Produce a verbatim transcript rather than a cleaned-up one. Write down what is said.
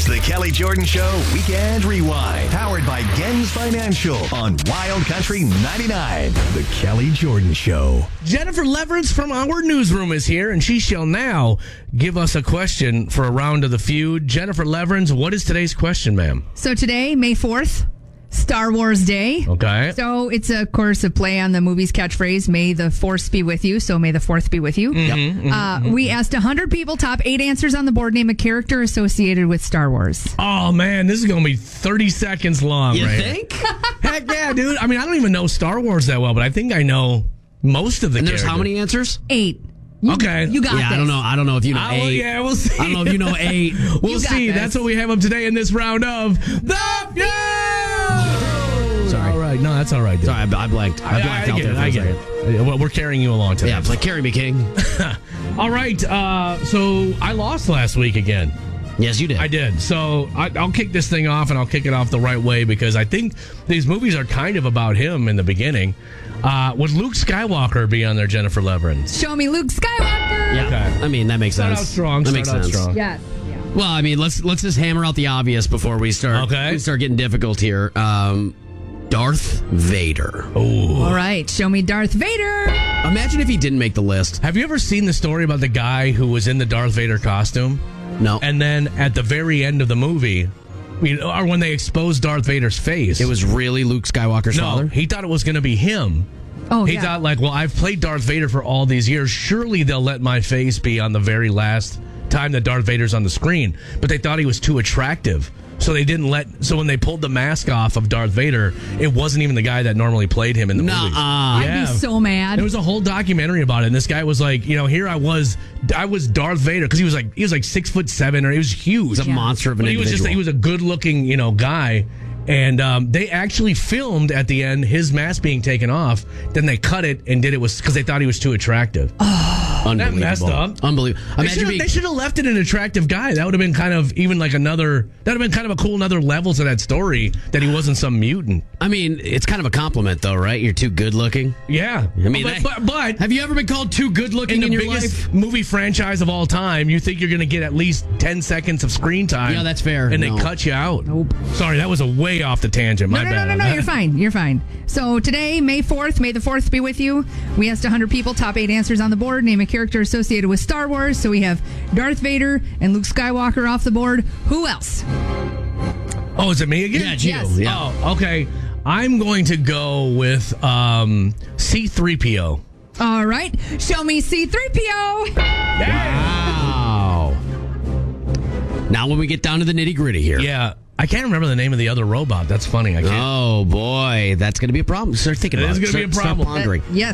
It's the Kelly Jordan Show Weekend Rewind, powered by Gens Financial on Wild Country ninety-nine. The Kelly Jordan Show. Jennifer Leverance from our newsroom is here, and she shall now give us a question for a round of the feud. Jennifer Leverance, what is today's question, ma'am? So today, May fourth, Star Wars Day. Okay. So it's, of course, a play on the movie's catchphrase, May the Force be with you. So may the fourth be with you. Mm-hmm, uh, mm-hmm. We asked one hundred people, top eight answers on the board, name a character associated with Star Wars. Oh, man, this is going to be thirty seconds long, You right? think? Heck yeah, dude. I mean, I don't even know Star Wars that well, but I think I know most of the And there's characters. how many answers? Eight. You, Okay. You got yeah, this. I don't know. I don't know if you know I will- eight. yeah, we'll see. I don't know if you know eight. We'll You got see. this. That's what we have up today in this round of The Feud! Sorry. All right. No, that's all right, dude. Sorry, I, I blanked. I blanked I out get there it. for a I get second. it. Well, we're carrying you along today. Yeah, it's like carry me, king. All right. Uh, so I lost last week again. Yes, you did. I did. So I, I'll kick this thing off, and I'll kick it off the right way because I think these movies are kind of about him in the beginning. Uh, would Luke Skywalker be on there, Jennifer Leverance? Show me Luke Skywalker. Yeah. Okay. I mean, that makes Start sense. out strong. That Start makes out sense. strong. Yes. Yeah. Well, I mean, let's let's just hammer out the obvious before we start. Okay. We start getting difficult here. Um, Darth Vader. Oh. All right. Show me Darth Vader. Imagine if he didn't make the list. Have you ever seen the story about the guy who was in the Darth Vader costume? No. And then at the very end of the movie, you know, or when they exposed Darth Vader's face, It was really Luke Skywalker's no. father? He thought it was going to be him. Oh, He yeah. thought, like, well, I've played Darth Vader for all these years. Surely they'll let my face be on the very last time that Darth Vader's on the screen. But they thought he was too attractive. So they didn't let. So when they pulled the mask off of Darth Vader, it wasn't even the guy that normally played him in the movie. Nuh-uh. I'd be so mad. There was a whole documentary about it, and this guy was like, you know, here I was, I was Darth Vader because he was like, he was like six foot seven, or he was huge. He's a monster of an But he was individual. just, he was a good looking, you know, guy. And um, they actually filmed at the end his mask being taken off. Then they cut it and did it was because they thought he was too attractive. Unbelievable. That messed up. Unbelievable. They Imagine should, being, have, they should have left it an attractive guy. That would have been kind of even like another. That would have been kind of a cool another level to that story that he wasn't some mutant. I mean, it's kind of a compliment, though, right? You're too good looking. Yeah, I mean, but, that- but, but Have you ever been called too good looking in in, the your biggest life? movie franchise of all time, you think you're going to get at least ten seconds of screen time. Yeah, that's fair. And No. they cut you out. Nope. Sorry, that was a way off the tangent. My No, no, bad. no, no, on no. that. You're fine. You're fine. So today, May fourth, May the fourth be with you. We asked one hundred people, top eight answers on the board. Name a character associated with Star Wars. So we have Darth Vader and Luke Skywalker off the board. Who else? Oh, is it me again? Yeah, it's you. Yes. Yeah. Oh, okay. I'm going to go with um, C three P O. All right. Show me C three P O. Wow. Now, when we get down to the nitty gritty here. Yeah, I can't remember the name of the other robot. That's funny. I can't. Oh, boy. That's going to be a problem. Start thinking It about is it. gonna be a Start- problem. Start pondering. Yes.